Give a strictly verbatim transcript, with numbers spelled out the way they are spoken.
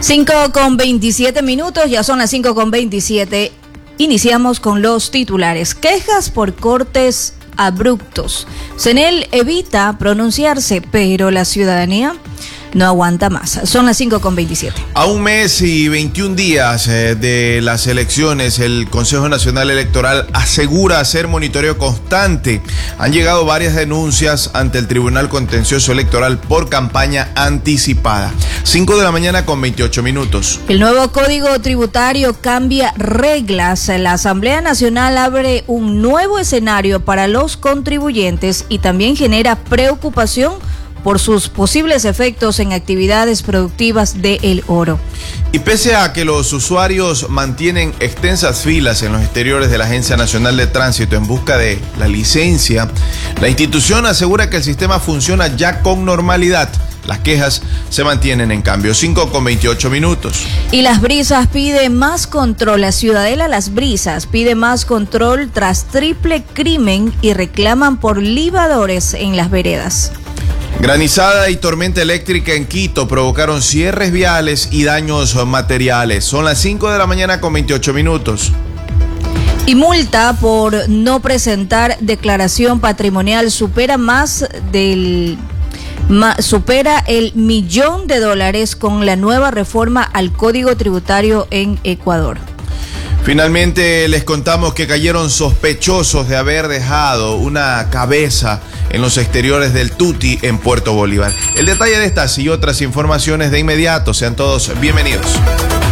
cinco con veintisiete minutos, ya son las cinco con veintisiete. Iniciamos con los titulares. Quejas por cortes abruptos. CENEL evita pronunciarse, pero la ciudadanía no aguanta más. Son las cinco con veintisiete. A un mes y veintiún días eh, de las elecciones, el Consejo Nacional Electoral asegura hacer monitoreo constante. Han llegado varias denuncias ante el Tribunal Contencioso Electoral por campaña anticipada. cinco de la mañana con veintiocho minutos. El nuevo Código Tributario cambia reglas. La Asamblea Nacional abre un nuevo escenario para los contribuyentes y también genera preocupación por sus posibles efectos en actividades productivas de El Oro. Y pese a que los usuarios mantienen extensas filas en los exteriores de la Agencia Nacional de Tránsito en busca de la licencia, la institución asegura que el sistema funciona ya con normalidad. Las quejas se mantienen en cambio. cinco con veintiocho minutos. Y Las Brisas pide más control. La Ciudadela Las Brisas pide más control tras triple crimen y reclaman por libadores en las veredas. Granizada y tormenta eléctrica en Quito provocaron cierres viales y daños materiales. Son las cinco de la mañana con veintiocho minutos. Y multa por no presentar declaración patrimonial supera más del ma, supera el millón de dólares con la nueva reforma al Código Tributario en Ecuador. Finalmente les contamos que cayeron sospechosos de haber dejado una cabeza en los exteriores del Tuti en Puerto Bolívar. El detalle de estas y otras informaciones de inmediato. Sean todos bienvenidos.